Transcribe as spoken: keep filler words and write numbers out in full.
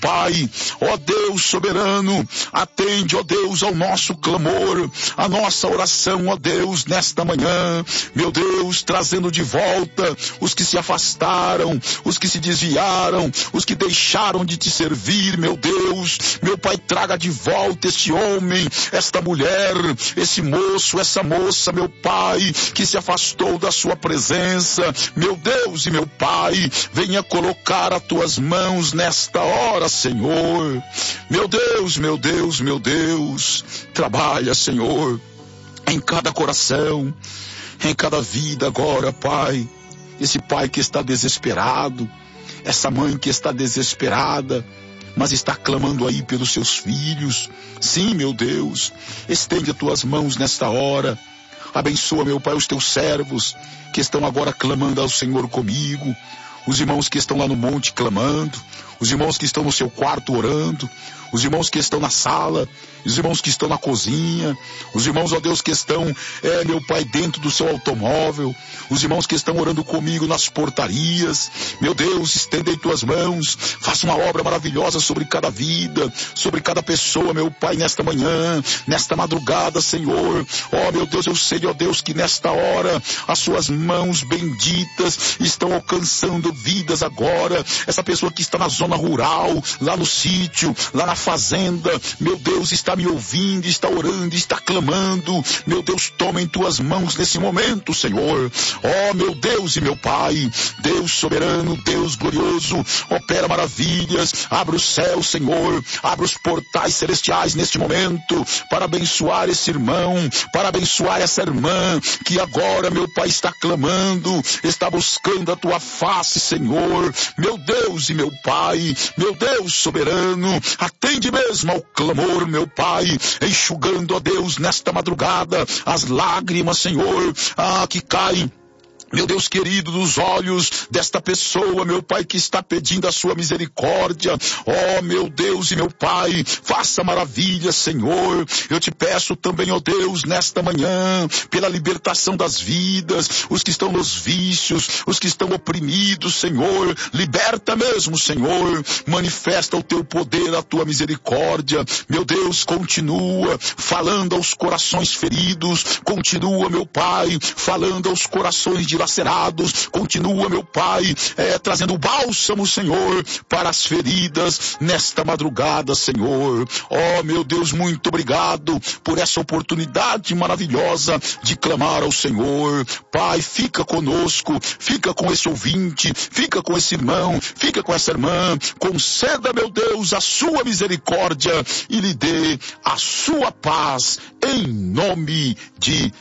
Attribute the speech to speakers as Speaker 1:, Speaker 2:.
Speaker 1: Pai, ó Deus soberano, atende, ó Deus, ao nosso clamor, a nossa oração, ó Deus, nesta manhã, meu Deus, trazendo de volta os que se afastaram, os que se desviaram, os que deixaram de te servir, meu Deus, meu Pai, traga de volta este homem, esta mulher, esse moço, essa moça, meu Pai, que se afastou da sua presença, meu Deus e meu Pai, venha colocar as tuas mãos nesta hora, Senhor, meu Deus, meu Deus, meu Deus, trabalha, Senhor, em cada coração, em cada vida agora, Pai, esse pai que está desesperado, essa mãe que está desesperada, mas está clamando aí pelos seus filhos. Sim, meu Deus, estende as tuas mãos nesta hora, abençoa, meu Pai, os teus servos que estão agora clamando ao Senhor comigo, os irmãos que estão lá no monte clamando, os irmãos que estão no seu quarto orando, os irmãos que estão na sala, os irmãos que estão na cozinha, os irmãos, ó Deus, que estão, é, meu Pai, dentro do seu automóvel, os irmãos que estão orando comigo nas portarias, meu Deus, estende tuas mãos, faça uma obra maravilhosa sobre cada vida, sobre cada pessoa, meu Pai, nesta manhã, nesta madrugada, Senhor, ó meu Deus, eu sei, ó Deus, que nesta hora, as suas mãos benditas estão alcançando vidas agora, essa pessoa que está na zona rural, lá no sítio, lá na fazenda, meu Deus, está me ouvindo, está orando, está clamando, meu Deus, toma em tuas mãos nesse momento, Senhor, ó meu Deus e meu Pai, Deus soberano, Deus glorioso, opera maravilhas, abre o céu, Senhor, abre os portais celestiais neste momento, para abençoar esse irmão, para abençoar essa irmã, que agora, meu Pai, está clamando, está buscando a tua face, Senhor, meu Deus e meu Pai, meu Deus soberano, atende mesmo ao clamor, meu Pai, enxugando, ó Deus, nesta madrugada, as lágrimas, Senhor, ah, que caem, meu Deus querido, dos olhos desta pessoa, meu Pai, que está pedindo a sua misericórdia, ó meu Deus e meu Pai, faça maravilha, Senhor, eu te peço também, ó Deus, nesta manhã, pela libertação das vidas, os que estão nos vícios, os que estão oprimidos, Senhor, liberta mesmo, Senhor, manifesta o teu poder, a tua misericórdia, meu Deus, continua falando aos corações feridos, continua, meu Pai, falando aos corações de lacerados, continua, meu Pai, é, trazendo bálsamo, Senhor, para as feridas nesta madrugada, Senhor. Oh, meu Deus, muito obrigado por essa oportunidade maravilhosa de clamar ao Senhor. Pai, fica conosco, fica com esse ouvinte, fica com esse irmão, fica com essa irmã, conceda, meu Deus, a sua misericórdia e lhe dê a sua paz, em nome de